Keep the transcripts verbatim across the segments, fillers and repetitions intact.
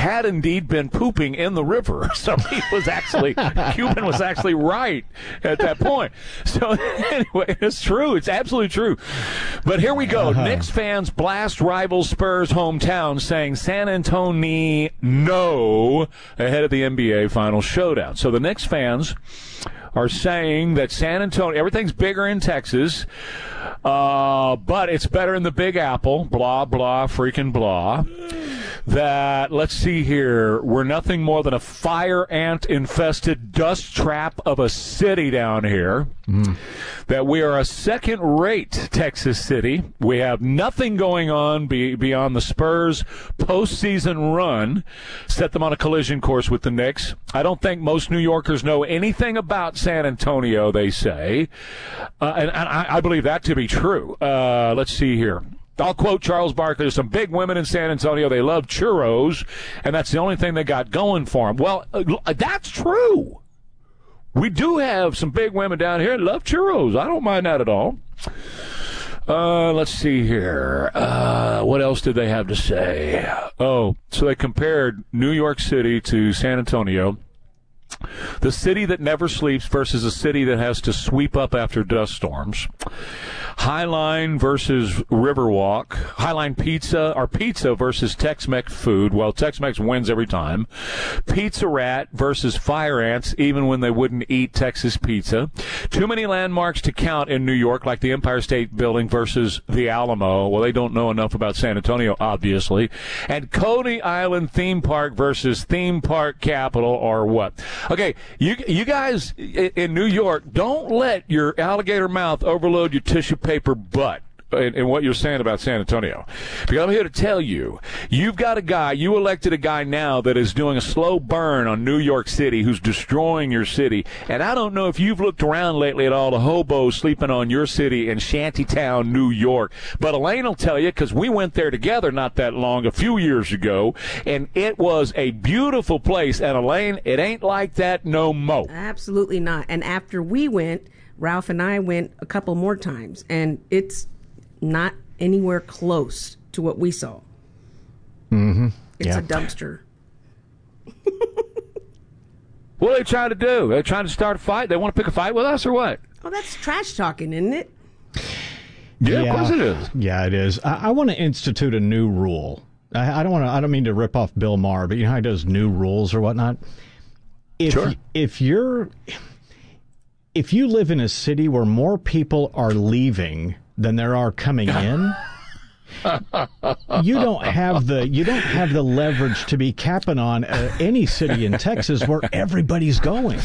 had indeed been pooping in the river. So he was actually, Cuban was actually right at that point. So anyway, it's true. It's absolutely true. But here we go. Uh-huh. Knicks fans blast rival Spurs hometown saying San Antonio no ahead of the N B A final showdown. So the Knicks fans are saying that San Antonio, everything's bigger in Texas, uh, but it's better in the Big Apple, blah, blah, freaking blah. That, let's see here, we're nothing more than a fire ant-infested dust trap of a city down here. Mm. That we are a second-rate Texas city. We have nothing going on be, beyond the Spurs' postseason run. Set them on a collision course with the Knicks. I don't think most New Yorkers know anything about San Antonio, they say. Uh, and, and I, I believe that to be true. Uh, let's see here. I'll quote Charles Barkley. There's some big women in San Antonio. They love churros, and that's the only thing they got going for them. Well, uh, that's true. We do have some big women down here that love churros. I don't mind that at all. Uh, let's see here. Uh, what else did they have to say? Oh, so they compared New York City to San Antonio. The city that never sleeps versus a city that has to sweep up after dust storms. Highline versus Riverwalk. Highline pizza or pizza versus Tex-Mex food. Well, Tex-Mex wins every time. Pizza Rat versus Fire Ants, even when they wouldn't eat Texas pizza. Too many landmarks to count in New York, like the Empire State Building versus the Alamo. Well, they don't know enough about San Antonio, obviously. And Coney Island Theme Park versus Theme Park Capital, or what? Okay, you you guys in New York, don't let your alligator mouth overload your tissue paper butt in, in what you're saying about San Antonio. Because I'm here to tell you, you've got a guy, you elected a guy now that is doing a slow burn on New York City, who's destroying your city. And I don't know if you've looked around lately at all the hobos sleeping on your city in Shantytown, New York. But Elaine will tell you, because we went there together not that long, a few years ago, and it was a beautiful place. And Elaine, it ain't like that no mo. Absolutely not. And after we went, Ralph and I went a couple more times, and it's not anywhere close to what we saw. Mm-hmm. It's yeah. a dumpster. What are they trying to do? They're trying to start a fight? They want to pick a fight with us or what? Oh, that's trash talking, isn't it? Yeah, yeah, of course it is. Yeah, it is. I, I want to institute a new rule. I, I don't want to. I don't mean to rip off Bill Maher, but you know how he does new rules or whatnot. If sure. if you're if you live in a city where more people are leaving than there are coming in, you don't have the you don't have the leverage to be capping on uh, any city in Texas where everybody's going.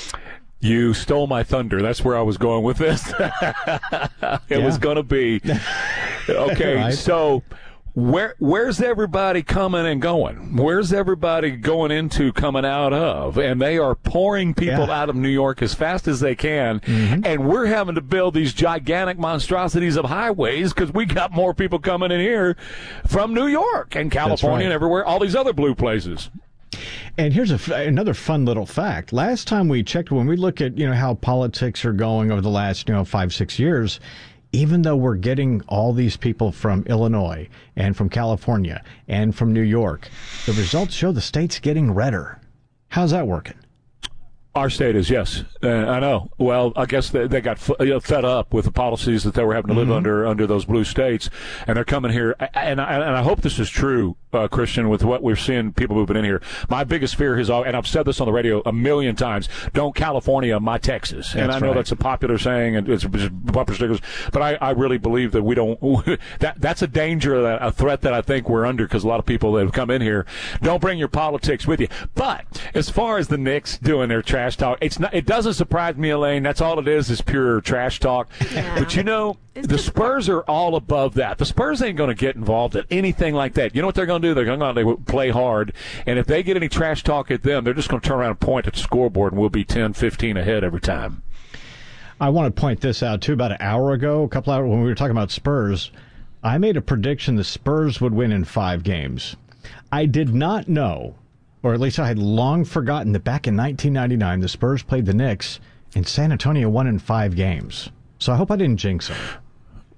You stole my thunder. That's where I was going with this. it yeah. was going to be okay. Right. So. Where where's everybody coming and going? Where's everybody going into, coming out of? And they are pouring people yeah. out of New York as fast as they can. Mm-hmm. And we're having to build these gigantic monstrosities of highways because we got more people coming in here from New York and California right. and everywhere, all these other blue places. And here's a, another fun little fact. Last time we checked, when we look at, you know, how politics are going over the last, you know, five, six years, even though we're getting all these people from Illinois and from California and from New York, the results show the state's getting redder. How's that working? Our state is, yes. Uh, I know. Well, I guess they, they got f- you know, fed up with the policies that they were having to live mm-hmm. under under those blue states, and they're coming here. And I, and I hope this is true, uh, Christian, with what we're seeing people moving in here. My biggest fear is, and I've said this on the radio a million times, don't California my Texas. And that's I know right. that's a popular saying, and it's just bumper stickers, but I, I really believe that we don't, that that's a danger, a threat that I think we're under, because a lot of people that have come in here don't bring your politics with you. But as far as the Knicks doing their trash talk, it's not, it doesn't surprise me, Elaine. That's all it is, is pure trash talk. Yeah. But you know, It's the just Spurs are all above that. The Spurs ain't going to get involved in anything like that. You know what they're going to do? They're going to play hard. And if they get any trash talk at them, they're just going to turn around and point at the scoreboard, and we'll be ten, fifteen ahead every time. I want to point this out, too. About an hour ago, a couple hours, when we were talking about Spurs, I made a prediction the Spurs would win in five games. I did not know, or at least I had long forgotten, that back in nineteen ninety-nine, the Spurs played the Knicks, and San Antonio won in five games. So I hope I didn't jinx them.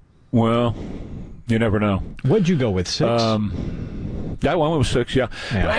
Well, you never know. What'd you go with, six? Um, yeah, I went with six, yeah. yeah.